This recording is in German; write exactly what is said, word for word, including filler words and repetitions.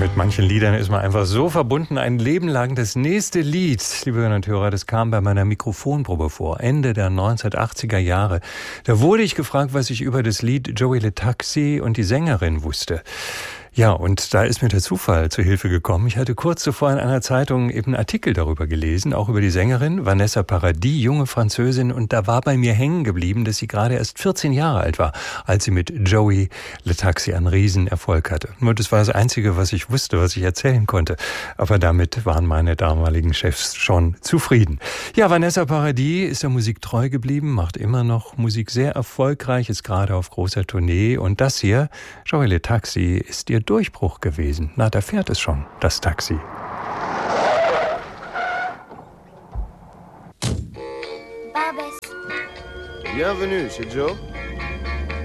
mit manchen Liedern ist man einfach so verbunden, ein Leben lang. Das nächste Lied, liebe Hörerinnen und Hörer, das kam bei meiner Mikrofonprobe vor, Ende der neunzehnhundertachtziger Jahre. Da wurde ich gefragt, was ich über das Lied Joey Letaxi und die Sängerin wusste. Ja, und da ist mir der Zufall zu Hilfe gekommen. Ich hatte kurz zuvor in einer Zeitung eben einen Artikel darüber gelesen, auch über die Sängerin Vanessa Paradis, junge Französin. Und da war bei mir hängen geblieben, dass sie gerade erst vierzehn Jahre alt war, als sie mit Joey Letaxi einen Riesenerfolg hatte. Nur das war das Einzige, was ich wusste, was ich erzählen konnte. Aber damit waren meine damaligen Chefs schon zufrieden. Ja, Vanessa Paradis ist der Musik treu geblieben, macht immer noch Musik sehr erfolgreich, ist gerade auf großer Tournee. Und das hier, Joey Letaxi, ist ihr Durchbruch gewesen. Na, da fährt es schon, das Taxi. Barbès. Bienvenue chez Joe.